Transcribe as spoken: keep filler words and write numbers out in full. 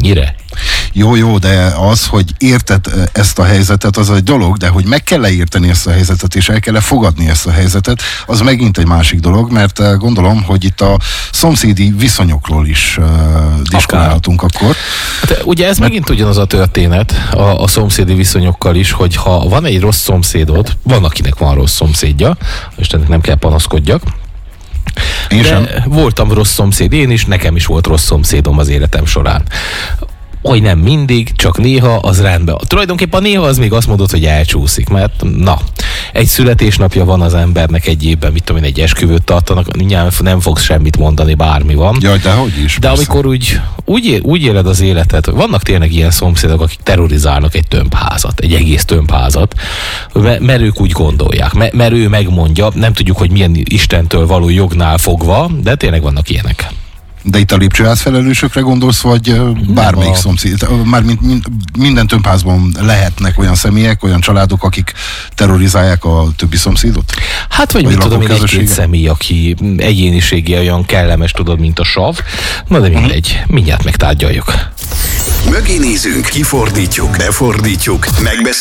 Ennyire. Jó, jó, de az, hogy érted ezt a helyzetet, az egy dolog, de hogy meg kell érteni ezt a helyzetet, és el kell fogadni ezt a helyzetet, az megint egy másik dolog, mert gondolom, hogy itt a szomszédi viszonyokról is uh, diskurálhatunk akkor. Hát, ugye ez mert... megint ugyanaz a történet a, a szomszédi viszonyokkal is, hogy ha van egy rossz szomszédod, van akinek van rossz szomszédja, Istennek nem kell panaszkodjak, én de sem. Voltam rossz szomszéd én is, nekem is volt rossz szomszédom az életem során. Hogy nem mindig, csak néha, az rendben. Tulajdonképpen néha az még azt mondod, hogy elcsúszik, mert na, egy születésnapja van az embernek egy évben, mit tudom én, egy esküvőt tartanak, nem fogsz semmit mondani, bármi van. Jaj, de hogy is. De persze. amikor úgy, úgy, él, úgy éled az életet, vannak tényleg ilyen szomszédok, akik terrorizálnak egy tömbházat, egy egész tömbházat, mert ők úgy gondolják, mert ő megmondja, nem tudjuk, hogy milyen Istentől való jognál fogva, de tényleg vannak ilyenek. De itt a lépcsőház felelősökre gondolsz, vagy bármelyik a... szomszéd? Mármint minden tömbházban lehetnek olyan személyek, olyan családok, akik terrorizálják a többi szomszédot? Hát vagy, vagy mit tudom én, egy-két személy, aki egyénisége olyan kellemes, tudod, mint a sav. Na de mindegy, mindjárt megtárgyaljuk. Mögé nézünk, kifordítjuk, befordítjuk, megbeszéljük.